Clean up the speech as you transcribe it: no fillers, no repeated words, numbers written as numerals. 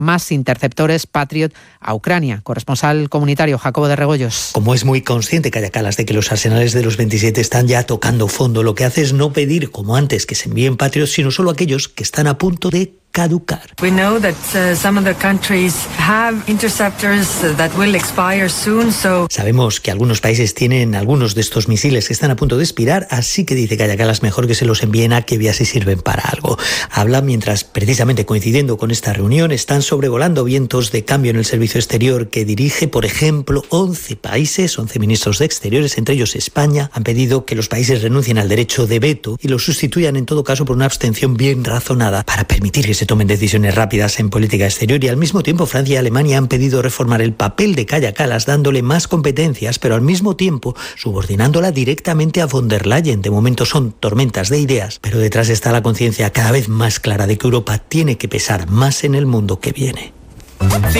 más interceptores Patriot a Ucrania. Corresponsal comunitario Jacobo de Regoyos. Como es muy consciente Kaja Kallas de que los arsenales de los 27 están ya tocando fondo, lo que hace es no pedir, como antes, que se envíen Patriot, sino solo aquellos que están a punto de caducar. We know that some of the countries have interceptors that will expire soon, so Sabemos que algunos países tienen algunos de estos misiles que están a punto de expirar, así que dice Kaja Kallas mejor que se los envíen a Kiev si sirven para algo. Habla mientras, precisamente coincidiendo con esta reunión, están sobrevolando vientos de cambio en el servicio exterior que dirige, por ejemplo, 11 países, 11 ministros de Exteriores, entre ellos España, han pedido que los países renuncien al derecho de veto y lo sustituyan en todo caso por una abstención bien razonada para permitir que se tomen decisiones rápidas en política exterior. Y al mismo tiempo Francia y Alemania han pedido reformar el papel de Kaja Kallas dándole más competencias, pero al mismo tiempo subordinándola directamente a von der Leyen. De momento son tormentas de ideas, pero detrás está la conciencia cada vez más clara de que Europa tiene que pesar más en el mundo que viene.